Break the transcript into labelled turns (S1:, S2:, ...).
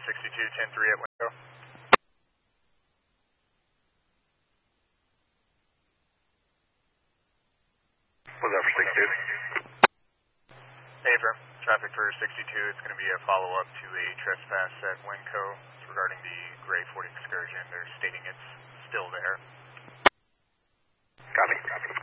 S1: 62-10-3 at Winco.
S2: What's that for 62?
S1: Hey, firm. Traffic for 62. It's going to be a follow-up to a trespass at Winco. It's regarding the Gray Ford excursion. They're stating it's still there.
S2: Copy.